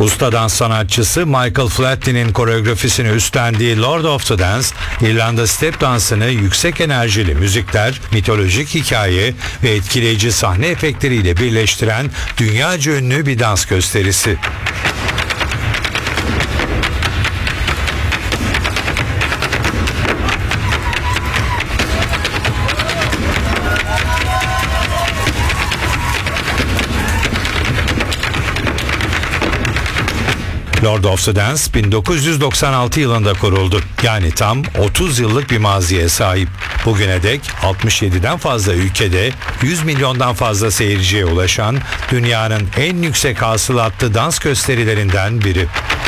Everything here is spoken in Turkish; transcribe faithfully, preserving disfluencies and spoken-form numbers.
Usta dans sanatçısı Michael Flatley'nin koreografisini üstlendiği Lord of the Dance, İrlanda step dansını yüksek enerjili müzikler, mitolojik hikaye ve etkileyici sahne efektleriyle birleştiren dünyaca ünlü bir dans gösterisi. Lord of the Dance bin dokuz yüz doksan altı yılında kuruldu. Yani tam otuz yıllık bir maziye sahip. Bugüne dek altmış yediden fazla ülkede yüz milyondan fazla seyirciye ulaşan dünyanın en yüksek hasılatlı dans gösterilerinden biri.